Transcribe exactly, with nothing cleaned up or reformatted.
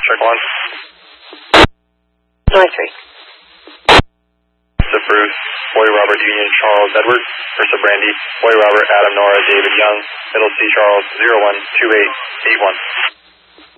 check one. North three. Ursa Bruce, Boy Robert Union Charles Edward, Ursa Brandy, Boy Robert Adam Nora David Young, Middle C Charles zero one two eight eight one.